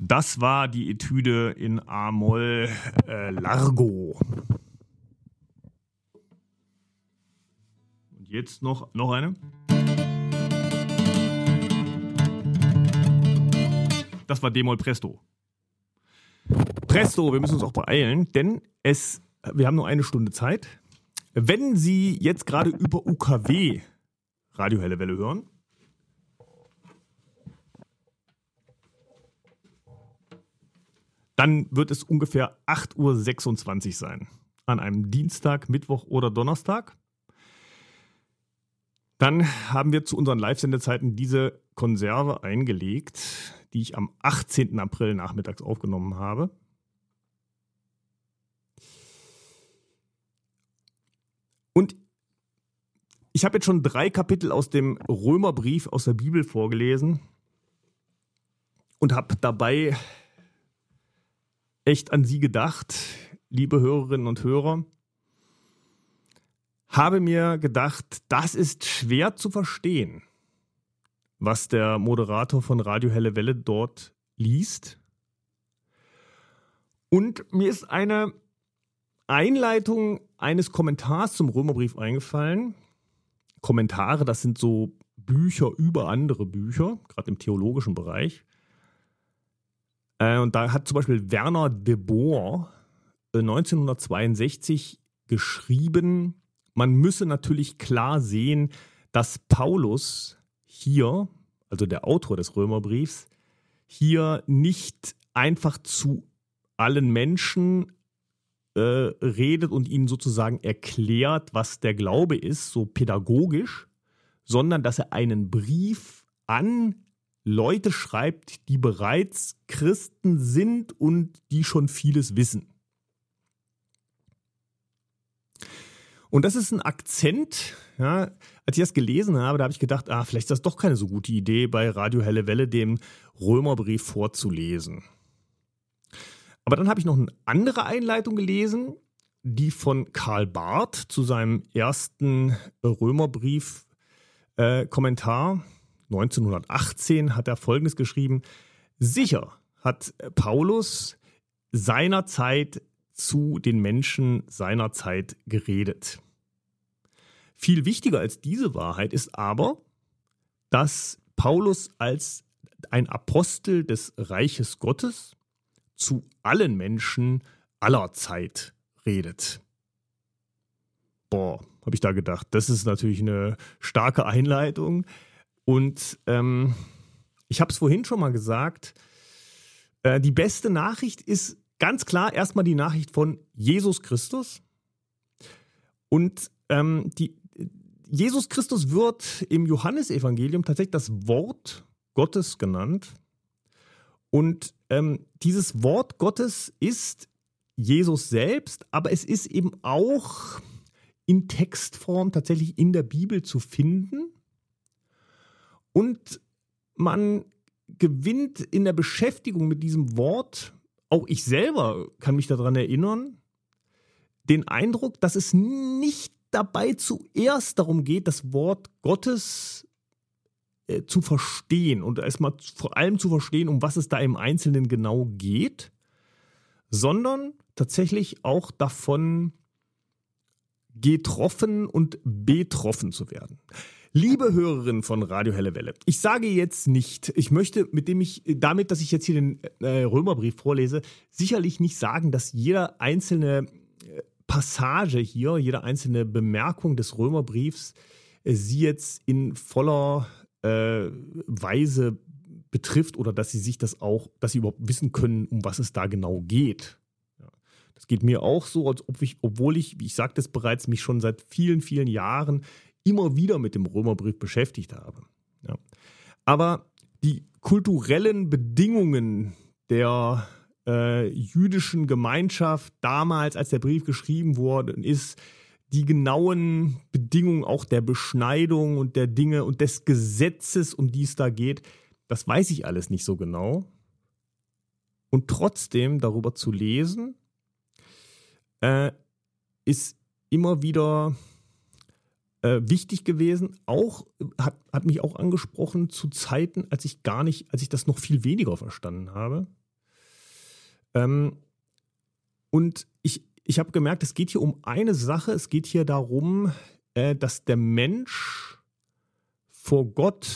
Das war die Etüde in A-Moll Largo. Und jetzt noch eine. Das war D-Moll Presto. Presto, wir müssen uns auch beeilen, denn wir haben nur eine Stunde Zeit. Wenn Sie jetzt gerade über UKW Radio Helle Welle hören, dann wird es ungefähr 8:26 Uhr sein. An einem Dienstag, Mittwoch oder Donnerstag. Dann haben wir zu unseren Live-Sendezeiten diese Konserve eingelegt, die ich am 18. April nachmittags aufgenommen habe. Und ich habe jetzt schon 3 Kapitel aus dem Römerbrief aus der Bibel vorgelesen und habe dabei echt an Sie gedacht, liebe Hörerinnen und Hörer. Habe mir gedacht, das ist schwer zu verstehen, was der Moderator von Radio Helle Welle dort liest. Und mir ist eine Einleitung eines Kommentars zum Römerbrief eingefallen. Kommentare, das sind so Bücher über andere Bücher, gerade im theologischen Bereich. Und da hat zum Beispiel Werner de Boer 1962 geschrieben, man müsse natürlich klar sehen, dass Paulus hier, also der Autor des Römerbriefs, hier nicht einfach zu allen Menschen redet und ihnen sozusagen erklärt, was der Glaube ist, so pädagogisch, sondern dass er einen Brief an Leute schreibt, die bereits Christen sind und die schon vieles wissen. Und das ist ein Akzent, ja, als ich das gelesen habe, da habe ich gedacht, vielleicht ist das doch keine so gute Idee, bei Radio Helle Welle den Römerbrief vorzulesen. Aber dann habe ich noch eine andere Einleitung gelesen, die von Karl Barth zu seinem ersten Römerbrief-Kommentar 1918 hat er Folgendes geschrieben: Sicher hat Paulus seinerzeit zu den Menschen seiner Zeit geredet. Viel wichtiger als diese Wahrheit ist aber, dass Paulus als ein Apostel des Reiches Gottes zu allen Menschen aller Zeit redet. Habe ich da gedacht, das ist natürlich eine starke Einleitung. Und ich habe es vorhin schon mal gesagt, die beste Nachricht ist ganz klar erstmal die Nachricht von Jesus Christus. Und Jesus Christus wird im Johannesevangelium tatsächlich das Wort Gottes genannt. Und dieses Wort Gottes ist Jesus selbst, aber es ist eben auch in Textform tatsächlich in der Bibel zu finden. Und man gewinnt in der Beschäftigung mit diesem Wort, auch ich selber kann mich daran erinnern, den Eindruck, dass es nicht dabei zuerst darum geht, das Wort Gottes zu verstehen und erstmal vor allem zu verstehen, um was es da im Einzelnen genau geht, sondern tatsächlich auch davon getroffen und betroffen zu werden. Liebe Hörerinnen von Radio Helle Welle, ich sage jetzt nicht, ich möchte damit, dass ich jetzt hier den Römerbrief vorlese, sicherlich nicht sagen, dass jede einzelne Passage hier, jede einzelne Bemerkung des Römerbriefs Sie jetzt in voller Weise betrifft oder dass Sie dass Sie überhaupt wissen können, um was es da genau geht. Ja. Das geht mir auch so, als obwohl ich, wie ich sagte es bereits, mich schon seit vielen, vielen Jahren immer wieder mit dem Römerbrief beschäftigt habe. Ja. Aber die kulturellen Bedingungen der jüdischen Gemeinschaft damals, als der Brief geschrieben worden ist, die genauen Bedingungen auch der Beschneidung und der Dinge und des Gesetzes, um die es da geht, das weiß ich alles nicht so genau. Und trotzdem darüber zu lesen, ist immer wieder wichtig gewesen. Auch hat mich auch angesprochen zu Zeiten, als ich das noch viel weniger verstanden habe. Und ich habe gemerkt, es geht hier um eine Sache. Es geht hier darum, dass der Mensch vor Gott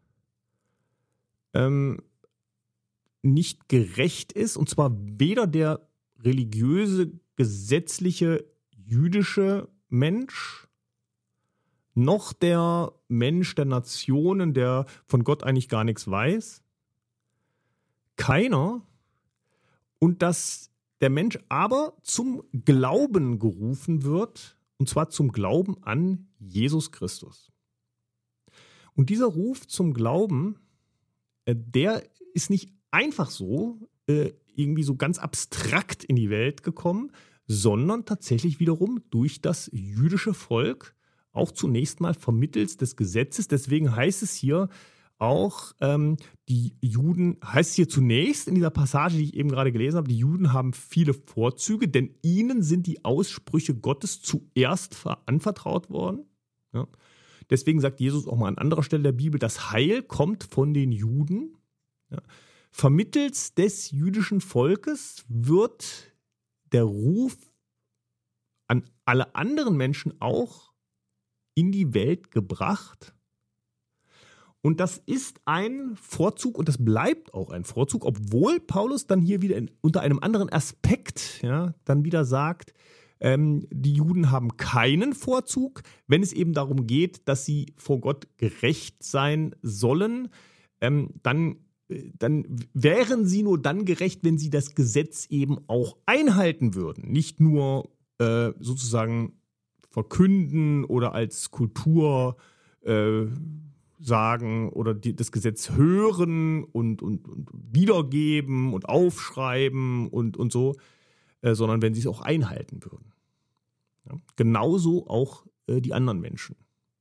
nicht gerecht ist. Und zwar weder der religiöse, gesetzliche, jüdische Mensch, noch der Mensch der Nationen, der von Gott eigentlich gar nichts weiß. Keiner. Und dass der Mensch aber zum Glauben gerufen wird, und zwar zum Glauben an Jesus Christus. Und dieser Ruf zum Glauben, der ist nicht einfach so, irgendwie so ganz abstrakt in die Welt gekommen, sondern tatsächlich wiederum durch das jüdische Volk, auch zunächst mal vermittels des Gesetzes. Deswegen heißt es hier auch, die Juden, heißt es hier zunächst in dieser Passage, die ich eben gerade gelesen habe, die Juden haben viele Vorzüge, denn ihnen sind die Aussprüche Gottes zuerst anvertraut worden. Ja. Deswegen sagt Jesus auch mal an anderer Stelle der Bibel, das Heil kommt von den Juden. Ja. Vermittels des jüdischen Volkes wird der Ruf an alle anderen Menschen auch in die Welt gebracht. Und das ist ein Vorzug und das bleibt auch ein Vorzug, obwohl Paulus dann hier wieder unter einem anderen Aspekt dann wieder sagt, die Juden haben keinen Vorzug, wenn es eben darum geht, dass sie vor Gott gerecht sein sollen, dann wären sie nur dann gerecht, wenn sie das Gesetz eben auch einhalten würden. Nicht nur sozusagen verkünden oder als Kultur sagen oder das Gesetz hören und wiedergeben und aufschreiben und so, sondern wenn sie es auch einhalten würden. Ja? Genauso auch die anderen Menschen.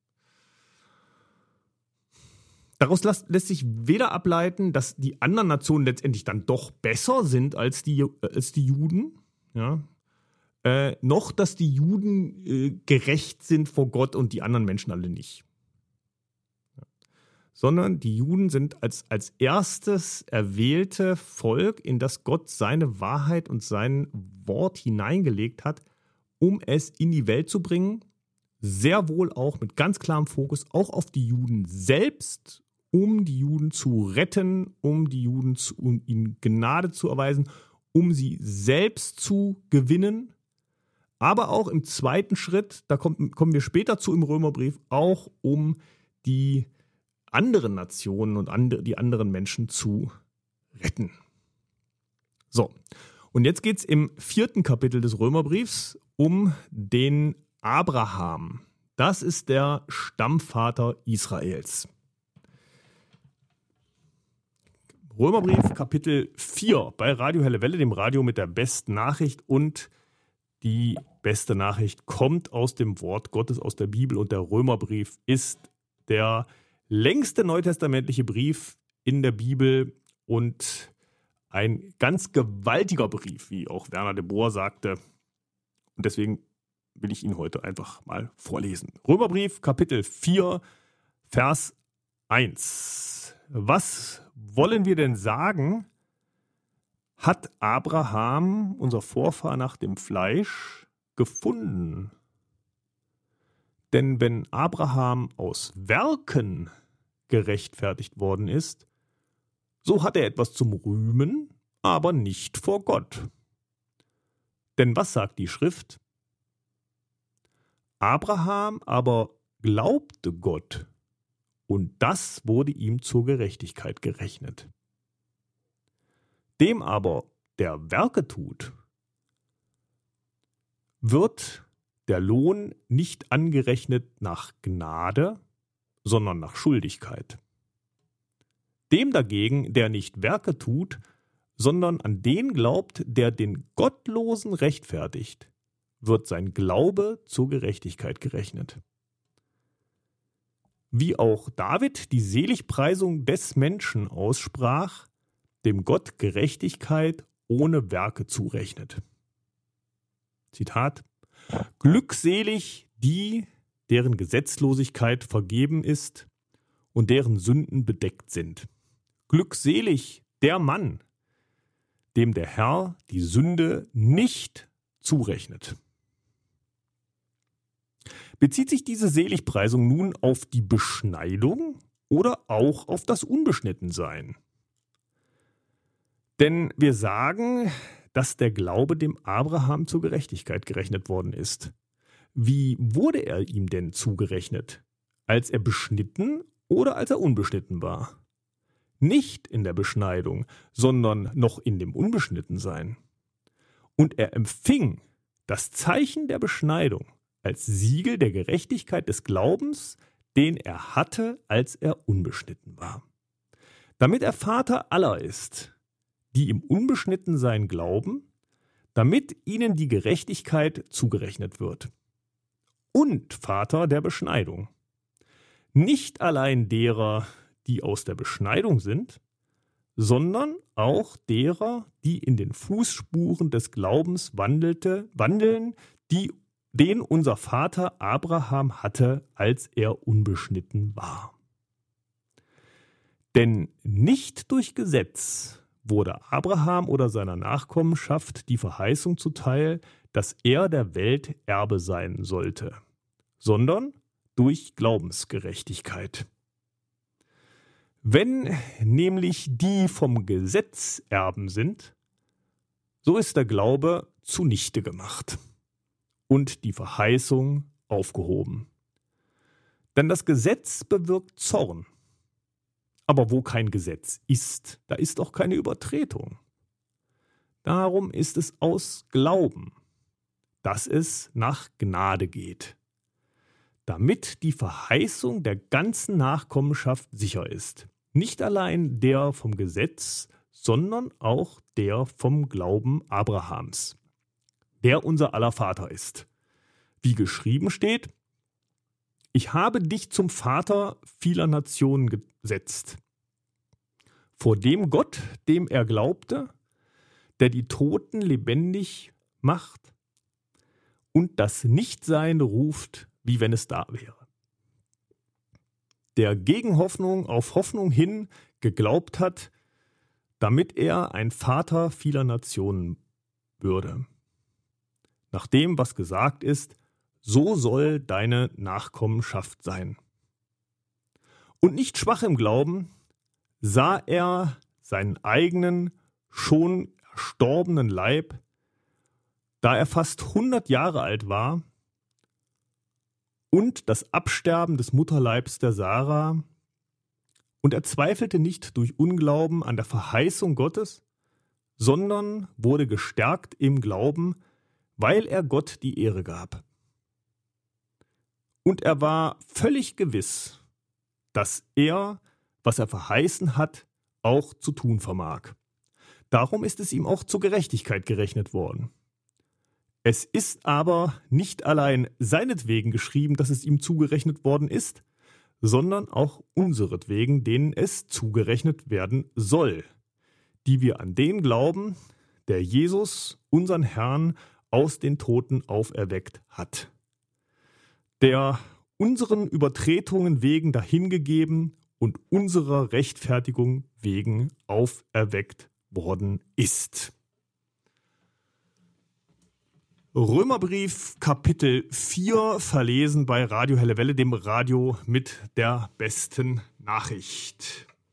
Daraus lässt sich weder ableiten, dass die anderen Nationen letztendlich dann doch besser sind als die Juden, ja? Noch, dass die Juden gerecht sind vor Gott und die anderen Menschen alle nicht. Ja. Sondern die Juden sind als erstes erwählte Volk, in das Gott seine Wahrheit und sein Wort hineingelegt hat, um es in die Welt zu bringen, sehr wohl auch mit ganz klarem Fokus auch auf die Juden selbst, um die Juden zu retten, um ihnen Gnade zu erweisen, um sie selbst zu gewinnen. Aber auch im zweiten Schritt, da kommen wir später zu im Römerbrief, auch um die anderen Nationen und die anderen Menschen zu retten. So, und jetzt geht es im 4. Kapitel des Römerbriefs um den Abraham. Das ist der Stammvater Israels. Römerbrief Kapitel 4 bei Radio Helle Welle, dem Radio mit der besten Nachricht, und die beste Nachricht kommt aus dem Wort Gottes, aus der Bibel, und der Römerbrief ist der längste neutestamentliche Brief in der Bibel und ein ganz gewaltiger Brief, wie auch Werner de Boer sagte. Und deswegen will ich ihn heute einfach mal vorlesen. Römerbrief Kapitel 4, Vers 1. Was wollen wir denn sagen? Hat Abraham, unser Vorfahr nach dem Fleisch, gefunden? Denn wenn Abraham aus Werken gerechtfertigt worden ist, so hat er etwas zum Rühmen, aber nicht vor Gott. Denn was sagt die Schrift? Abraham aber glaubte Gott, und das wurde ihm zur Gerechtigkeit gerechnet. Dem aber, der Werke tut, wird der Lohn nicht angerechnet nach Gnade, sondern nach Schuldigkeit. Dem dagegen, der nicht Werke tut, sondern an den glaubt, der den Gottlosen rechtfertigt, wird sein Glaube zur Gerechtigkeit gerechnet. Wie auch David die Seligpreisung des Menschen aussprach, dem Gott Gerechtigkeit ohne Werke zurechnet. Zitat: Glückselig die, deren Gesetzlosigkeit vergeben ist und deren Sünden bedeckt sind. Glückselig der Mann, dem der Herr die Sünde nicht zurechnet. Bezieht sich diese Seligpreisung nun auf die Beschneidung oder auch auf das Unbeschnittensein? Denn wir sagen, dass der Glaube dem Abraham zur Gerechtigkeit gerechnet worden ist. Wie wurde er ihm denn zugerechnet? Als er beschnitten oder als er unbeschnitten war? Nicht in der Beschneidung, sondern noch in dem Unbeschnittensein. Und er empfing das Zeichen der Beschneidung als Siegel der Gerechtigkeit des Glaubens, den er hatte, als er unbeschnitten war. Damit er Vater aller ist, die im Unbeschnittensein glauben, damit ihnen die Gerechtigkeit zugerechnet wird. Und Vater der Beschneidung. Nicht allein derer, die aus der Beschneidung sind, sondern auch derer, die in den Fußspuren des Glaubens wandeln, den unser Vater Abraham hatte, als er unbeschnitten war. Denn nicht durch Gesetz wurde Abraham oder seiner Nachkommenschaft die Verheißung zuteil, dass er der Welt Erbe sein sollte, sondern durch Glaubensgerechtigkeit. Wenn nämlich die vom Gesetz Erben sind, so ist der Glaube zunichte gemacht und die Verheißung aufgehoben. Denn das Gesetz bewirkt Zorn. Aber wo kein Gesetz ist, da ist auch keine Übertretung. Darum ist es aus Glauben, dass es nach Gnade geht, damit die Verheißung der ganzen Nachkommenschaft sicher ist. Nicht allein der vom Gesetz, sondern auch der vom Glauben Abrahams, der unser aller Vater ist. Wie geschrieben steht: Ich habe dich zum Vater vieler Nationen gesetzt, vor dem Gott, dem er glaubte, der die Toten lebendig macht und das Nichtsein ruft, wie wenn es da wäre. Der gegen Hoffnung auf Hoffnung hin geglaubt hat, damit er ein Vater vieler Nationen würde. Nach dem, was gesagt ist, so soll deine Nachkommenschaft sein. Und nicht schwach im Glauben, sah er seinen eigenen, schon erstorbenen Leib, da er fast 100 Jahre alt war, und das Absterben des Mutterleibs der Sarah, und er zweifelte nicht durch Unglauben an der Verheißung Gottes, sondern wurde gestärkt im Glauben, weil er Gott die Ehre gab. Und er war völlig gewiss, dass er, was er verheißen hat, auch zu tun vermag. Darum ist es ihm auch zur Gerechtigkeit gerechnet worden. Es ist aber nicht allein seinetwegen geschrieben, dass es ihm zugerechnet worden ist, sondern auch unseretwegen, denen es zugerechnet werden soll, die wir an den glauben, der Jesus, unseren Herrn, aus den Toten auferweckt hat, der unseren Übertretungen wegen dahingegeben und unserer Rechtfertigung wegen auferweckt worden ist. Römerbrief Kapitel 4, verlesen bei Radio Helle Welle, dem Radio mit der besten Nachricht.